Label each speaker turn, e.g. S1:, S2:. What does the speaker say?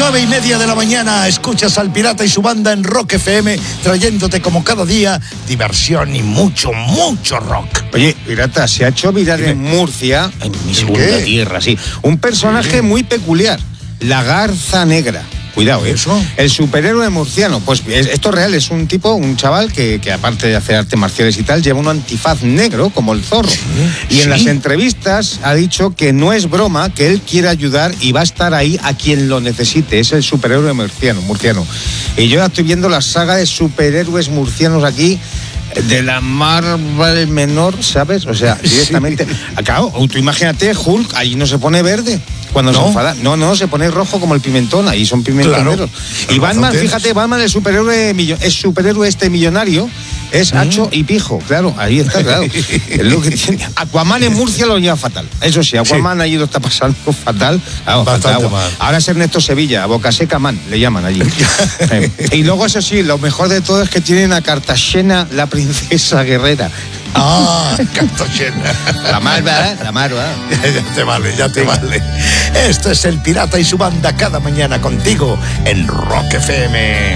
S1: 9:30 de la mañana, escuchas al Pirata y su banda en Rock FM, trayéndote como cada día diversión y mucho, mucho rock.
S2: Oye, Pirata, se ha hecho viral en Murcia, en mi segunda tierra, sí, un personaje muy peculiar, la Garza Negra. Cuidado,
S1: ¿Eso?
S2: El superhéroe murciano. Pues esto es real, es un tipo, un chaval que aparte de hacer artes marciales y tal, lleva un antifaz negro como el zorro. Y en las entrevistas ha dicho que no es broma, que él quiere ayudar y va a estar ahí a quien lo necesite. Es el superhéroe murciano. Y yo ya estoy viendo la saga de superhéroes murcianos aquí, de la Marvel menor, ¿sabes? O sea, directamente. Claro, tú imagínate, Hulk, ahí no se pone verde. Cuando se enfada. No, se pone rojo como el pimentón, ahí son pimentoneros. Claro. Y Batman, fíjate, Batman, el superhéroe este millonario, es hacho y pijo, claro, ahí está, claro. Es lo que tiene. Aquaman en Murcia lo lleva fatal. Eso sí, Aquaman allí lo está pasando fatal. Claro, bastante mal. Ahora es Ernesto Sevilla, Boca Seca Man, le llaman allí. Y luego, eso sí, lo mejor de todo es que tienen a Cartagena, la princesa guerrera.
S1: Cartagena.
S2: La Marva.
S1: Ya te vale. Esto es el Pirata y su banda cada mañana contigo en Rock FM.